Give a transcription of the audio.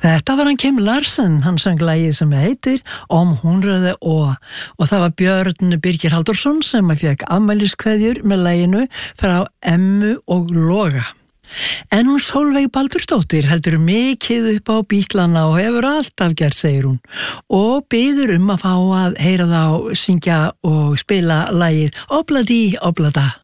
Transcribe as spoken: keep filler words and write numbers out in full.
Þetta var hann Kim Larsen, hann sang lagið sem heitir Om hundrade år og það var Björn Birgir Halldórsson sem að fekk afmæliskveðjur með laginu frá Emmu og Loga. En hún Sólveig Baldursdóttir heldur mikið upp á Bítlana og hefur alltaf gert, segir hún, og biður um að fá að heyra þá syngja og spila lagið Obladi Oblada.